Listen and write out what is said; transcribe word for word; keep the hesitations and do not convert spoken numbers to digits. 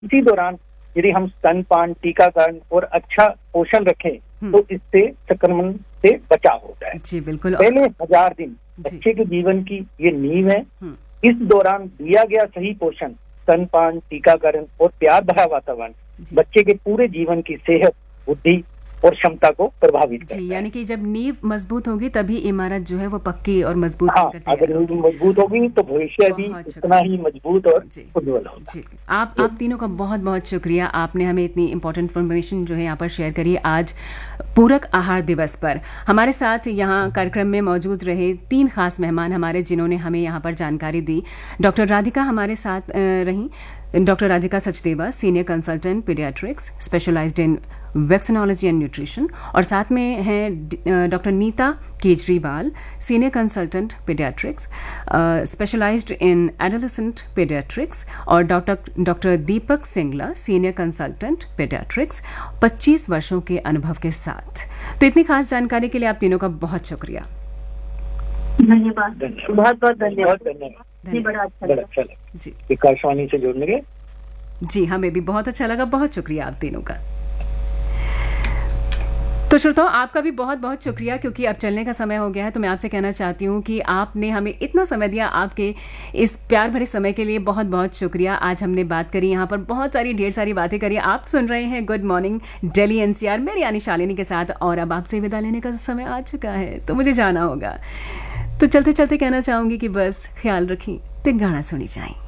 इसी दौरान यदि हम स्तनपान, टीकाकरण और अच्छा पोषण रखें तो इससे संक्रमण से बचाव होता है। जी बिल्कुल। पहले हजार दिन बच्चे के जीवन की ये नींव है। इस दौरान दिया गया सही पोषण, स्तनपान, टीकाकरण और प्यार भरा वातावरण बच्चे के पूरे जीवन की सेहत, बुद्धि और क्षमता को प्रभावित करता है। यानी कि जब नींव मजबूत होगी तभी इमारत जो है वो पक्की और मजबूत हाँ, अगर नींव मजबूत होगी तो भविष्य भी इतना ही मजबूत और उज्जवल होगा। जी, आप आप तीनों का बहुत बहुत शुक्रिया। आपने हमें इतनी इंपॉर्टेंट इन्फॉर्मेशन जो है यहाँ पर शेयर करी आज पूरक आहार दिवस पर। हमारे साथ यहाँ कार्यक्रम में मौजूद रहे तीन खास मेहमान हमारे, जिन्होंने हमें यहाँ पर जानकारी दी। डॉक्टर राधिका हमारे साथ रहीं, doctor Radhika Sachdeva, senior consultant paediatrics specialised in vaccinology and nutrition, और साथ में हैं doctor Nita Kejriwal, senior consultant paediatrics specialised इन एडोलेसेंट पीडियाट्रिक्स, और doctor doctor Deepak Singla, senior consultant paediatrics, पच्चीस वर्षों के अनुभव के साथ। तो इतनी खास जानकारी के लिए आप तीनों का बहुत शुक्रिया। धन्यवाद, बहुत बहुत धन्यवाद। धन्यवाद, बड़ा अच्छा लगा जी आकाशवाणी से जुड़ने के। जी हमें भी बहुत अच्छा लगा, बहुत शुक्रिया आप तीनों का। तो श्रोताओ, आपका भी बहुत बहुत शुक्रिया, क्योंकि अब चलने का समय हो गया है। तो मैं आपसे कहना चाहती हूँ कि आपने हमें इतना समय दिया, आपके इस प्यार भरे समय के लिए बहुत बहुत शुक्रिया। आज हमने बात करी यहाँ पर, बहुत सारी ढेर सारी बातें करी। आप सुन रहे हैं गुड मॉर्निंग दिल्ली एनसीआर, मेरी यानी शालिनी के साथ, और अब आपसे विदा लेने का समय आ चुका है, तो मुझे जाना होगा। तो चलते चलते कहना चाहूँगी कि बस ख्याल रखें, ते गाना सुनी जाए।